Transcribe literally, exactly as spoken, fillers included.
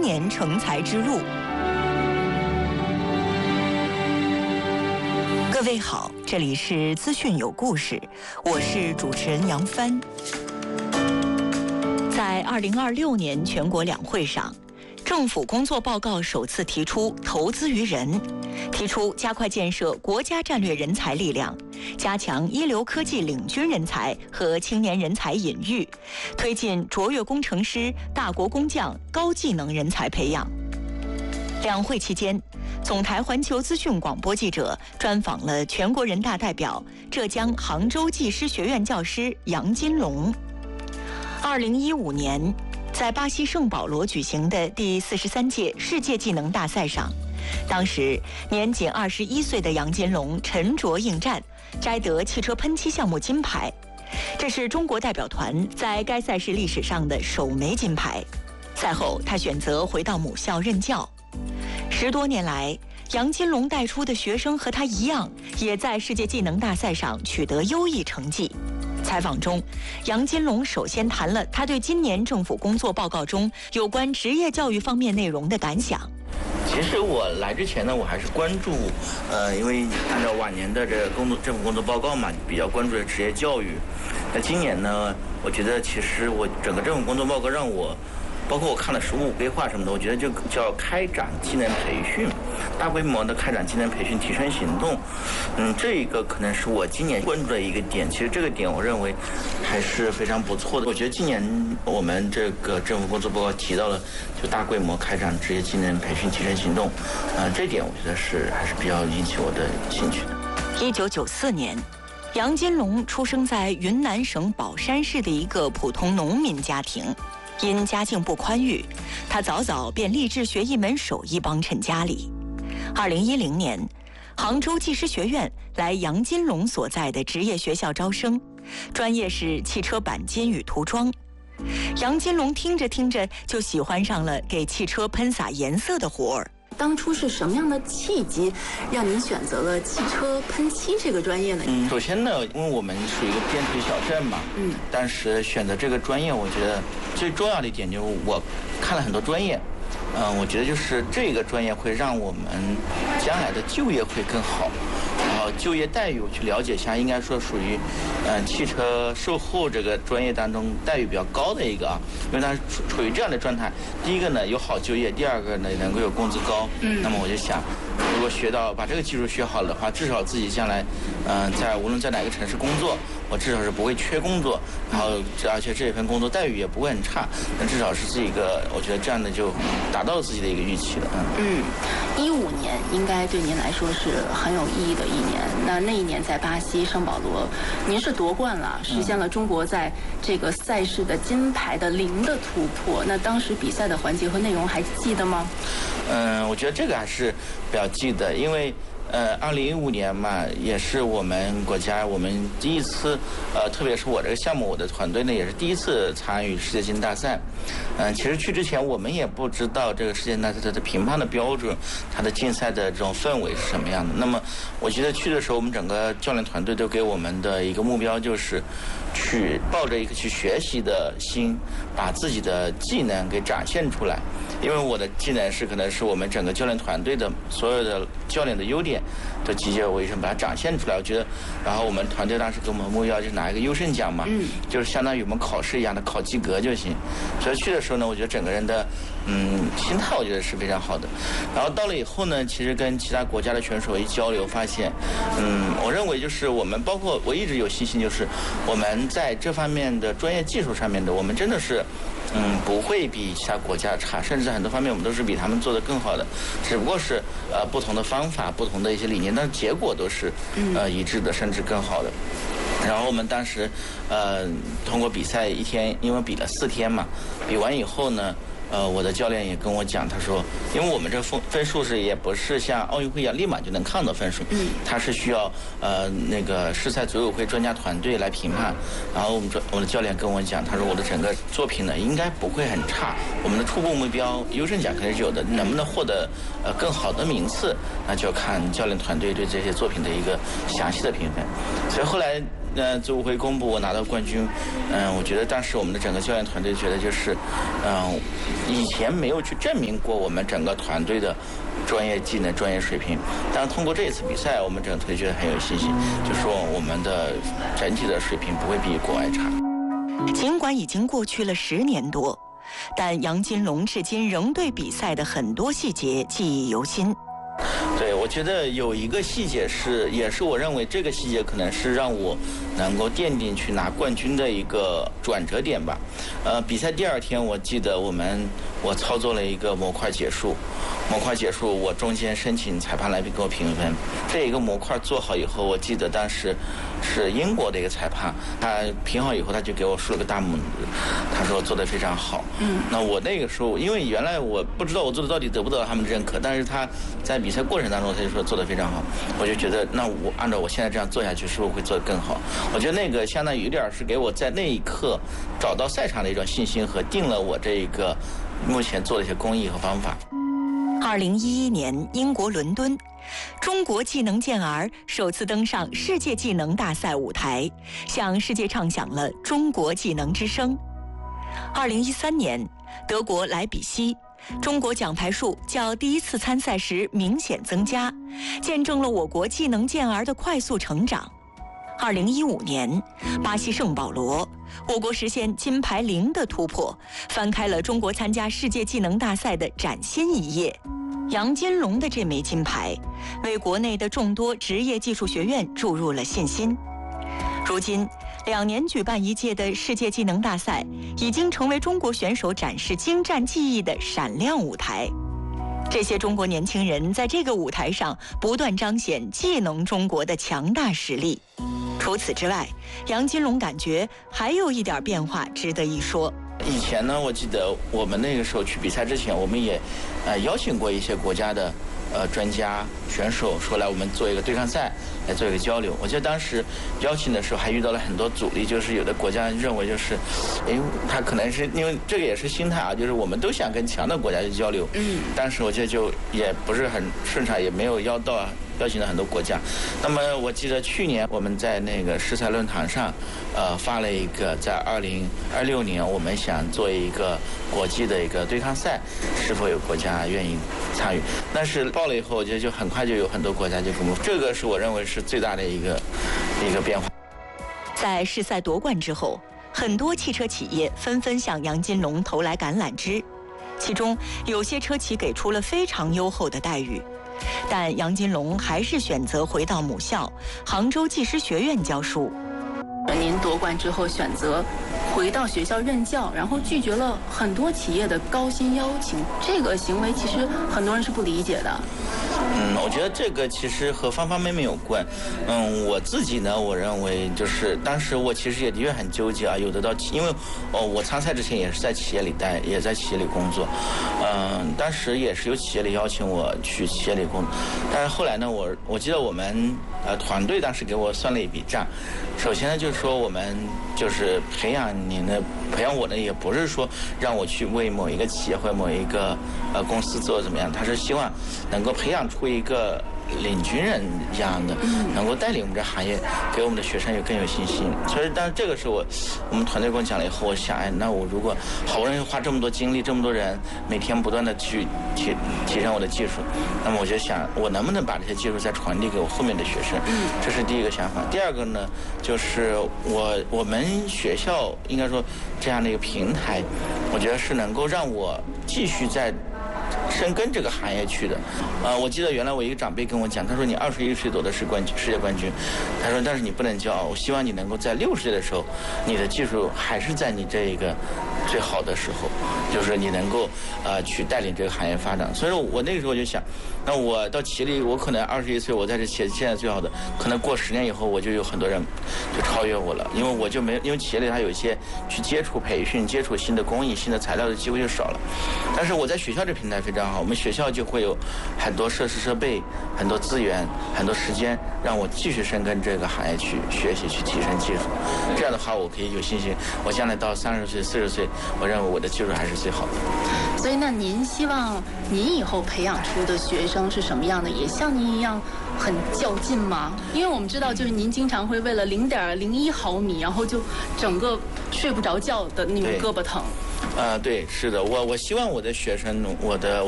年成才之路。各位好，这里是资讯有故事，我是主持人杨帆。在二零二六年全国两会上，政府工作报告首次提出投资于人，提出加快建设国家战略人才力量，加强一流科技领军人才和青年人才引育，推进卓越工程师、大国工匠高技能人才培养。两会期间，总台环球资讯广播记者专访了全国人大代表、浙江杭州技师学院教师杨金龙。二零一五年，在巴西圣保罗举行的第四十三届世界技能大赛上，当时年仅二十一岁的杨金龙沉着应战，摘得汽车喷漆项目金牌。这是中国代表团在该赛事历史上的首枚金牌。赛后，他选择回到母校任教。十多年来，杨金龙带出的学生和他一样，也在世界技能大赛上取得优异成绩。采访中，杨金龙首先谈了他对今年政府工作报告中有关职业教育方面内容的感想。 其实我来之前呢，我还是关注，呃，因为按照往年的这个工作政府工作报告嘛，比较关注的职业教育。那今年呢，我觉得其实我整个政府工作报告让我，包括我看了十五规划什么的，我觉得就叫开展技能培训，大规模的开展技能培训提升行动。嗯，这一个可能是我今年关注的一个点。其实这个点我认为还是非常不错的。我觉得今年我们这个政府工作报告提到了，就大规模开展职业技能培训提升行动，呃，这点我觉得是还是比较引起我的兴趣的。 一九九四年，杨金龙出生在云南省保山市的一个普通农民家庭。因家境不宽裕，他早早便立志学一门手艺帮衬家里。二零一零年，杭州技师学院来杨金龙所在的职业学校招生，专业是汽车钣金与涂装。杨金龙听着听着就喜欢上了给汽车喷洒颜色的活儿。 当初是什么样的契机让您选择了汽车喷漆这个专业呢？ 嗯，首先呢，因为我们属于一个边陲小镇嘛，嗯，但是选择这个专业，我觉得最重要的一点就是我看了很多专业，嗯、呃，我觉得就是这个专业会让我们将来的就业会更好。然后就业待遇我去了解一下，应该说属于，嗯、呃，汽车售后这个专业当中待遇比较高的一个啊，因为它处处于这样的状态。第一个呢有好就业，第二个呢能够有工资高。嗯，那么我就想，如果学到把这个技术学好的话，至少自己将来，嗯、呃，在无论在哪个城市工作，我至少是不会缺工作，然后而且这份工作待遇也不会很差，那至少是这一个，我觉得这样的就达到了自己的一个预期了。 嗯，一五年应该对您来说是很有意义的一年。那那一年在巴西圣保罗，您是夺冠了，实现了中国在这个赛事的金牌的零的突破。那当时比赛的环节和内容还记得吗？ 嗯，我觉得这个还是比较记得，因为呃，二零一五年嘛，也是我们国家我们第一次，呃，特别是我这个项目，我的团队呢也是第一次参与世界技能大赛。嗯、呃，其实去之前我们也不知道这个世界大赛它的评判的标准，它的竞赛的这种氛围是什么样的。那么，我记得去的时候，我们整个教练团队都给我们的一个目标就是，去抱着一个去学习的心，把自己的技能给展现出来。因为我的技能是可能是我们整个教练团队的所有的教练的优点都集结为一身，把它展现出来。我觉得，然后我们团队当时给我们目标就是拿一个优胜奖嘛，嗯，就是相当于我们考试一样的考及格就行。所以去的时候呢，我觉得整个人的嗯心态我觉得是非常好的。然后到了以后呢，其实跟其他国家的选手一交流，发现，嗯，我认为就是我们包括我一直有信心，就是我们在这方面的专业技术上面的，我们真的是。嗯，不会比其他国家差，甚至很多方面我们都是比他们做得更好的，只不过是呃不同的方法、不同的一些理念，但是结果都是呃一致的，甚至更好的。然后我们当时呃通过比赛一天，因为比了四天嘛，比完以后呢。呃，我的教练也跟我讲，他说，因为我们这分分数是也不是像奥运会一样立马就能看到分数，嗯，他是需要呃那个世赛组委会专家团队来评判。然后我们我的教练跟我讲，他说我的整个作品呢应该不会很差，我们的初步目标优胜奖肯定是有的，能不能获得呃更好的名次，那就看教练团队对这些作品的一个详细的评分。所以后来呃组委会公布我拿到冠军，嗯、呃，我觉得当时我们的整个教练团队觉得就是，嗯、呃，以前没有去证明过我们整个团队的专业技能、专业水平，但是通过这一次比赛，我们整个团队觉得很有信心，就说我们的整体的水平不会比国外差。 尽管已经过去了十年多，但杨金龙至今仍对比赛的很多细节记忆犹新。 对，我觉得有一个细节是，也是我认为这个细节可能是让我能够奠定去拿冠军的一个转折点吧。呃，比赛第二天，我记得我们我操作了一个模块结束，模块结束，我中间申请裁判来给我评分。这一个模块做好以后，我记得当时是英国的一个裁判，他评好以后，他就给我竖了个大拇指，他说做得非常好。嗯，那我那个时候，因为原来我不知道我做的到底得不得到他们的认可，但是他在比赛过程当中，他就说做得非常好，我就觉得那我按照我现在这样做下去，是不是会做得更好？我觉得那个相当于有点是给我在那一刻找到赛场的一种信心和定了我这个目前做的一些工艺和方法。 二零一一年，英国伦敦，中国技能健儿首次登上世界技能大赛舞台，向世界唱响了中国技能之声。二零一三年，德国莱比锡，中国奖牌数较第一次参赛时明显增加，见证了我国技能健儿的快速成长。二零一五年，巴西圣保罗，我国实现金牌零的突破，翻开了中国参加世界技能大赛的崭新一页。杨金龙的这枚金牌，为国内的众多职业技术学院注入了信心。如今，两年举办一届的世界技能大赛，已经成为中国选手展示精湛技艺的闪亮舞台。这些中国年轻人在这个舞台上不断彰显技能中国的强大实力。除此之外，杨金龙感觉还有一点变化值得一说。 以前呢，我记得我们那个时候去比赛之前，我们也呃邀请过一些国家的呃专家选手，说来我们做一个对抗赛，来做一个交流。我记得当时邀请的时候还遇到了很多阻力，就是有的国家认为就是，哎，他可能是因为这个也是心态啊，就是我们都想跟强的国家去交流，嗯，但是我觉得就也不是很顺畅，也没有邀到啊。邀请了很多国家。那么我记得去年我们在那个世赛论坛上，呃，发了一个在二零二六年我们想做一个国际的一个对抗赛，是否有国家愿意参与？但是报了以后，我觉得就很快就有很多国家就公布，这个是我认为是最大的一个一个变化。 在世赛夺冠之后，很多汽车企业纷纷向杨金龙投来橄榄枝，其中有些车企给出了非常优厚的待遇。但杨金龙还是选择回到母校杭州技师学院教书。 您夺冠之后选择回到学校任教，然后拒绝了很多企业的高薪邀请，这个行为其实很多人是不理解的。 嗯，我觉得这个其实和方方面面有关。嗯，我自己呢，我认为就是当时我其实也的确很纠结啊，有的到因为哦，我参赛之前也是在企业里待，也在企业里工作。嗯，当时也是有企业里邀请我去企业里工作，但是后来呢，我我记得我们呃团队当时给我算了一笔账。首先呢，就是说我们就是培养你呢，培养我呢，也不是说让我去为某一个企业或者某一个呃公司做怎么样，他是希望能够培养出一个领军人一样的，能够带领我们这行业，给我们的学生有更有信心。所以，但是这个是我我们团队跟我讲了以后，我想，哎，那我如果好不容易花这么多精力，这么多人每天不断的去提提升我的技术，那么我就想，我能不能把这些技术再传递给我后面的学生？这是第一个想法。第二个呢，就是我我们学校应该说这样的一个平台，我觉得是能够让我继续在深耕这个行业去的。呃，我记得原来我一个长辈跟我讲，他说你二十一岁夺的是冠世界冠军，他说但是你不能骄傲，我希望你能够在六十岁的时候，你的技术还是在你这一个最好的时候，就是你能够呃去带领这个行业发展。所以说我那个时候就想，那我到企业里，我可能二十一岁，我在这企业现在最好的，可能过十年以后，我就有很多人就超越我了，因为我就没因为企业里它有一些去接触培训、接触新的工艺、新的材料的机会就少了。但是我在学校这平台非常好，我们学校就会有很多设施设备、很多资源、很多时间，让我继续深耕这个行业去学习、去提升技术。这样的话，我可以有信心，我将来到三十岁、四十岁， 我认为我的技术还是最好的。 所以，那您希望您以后培养出的学生是什么样的？也像您一样很较劲吗？因为我们知道，就是您经常会为了零点零一毫米，然后就整个睡不着觉的那种胳膊疼。 呃，对，是的，我我希望我的学生，我的。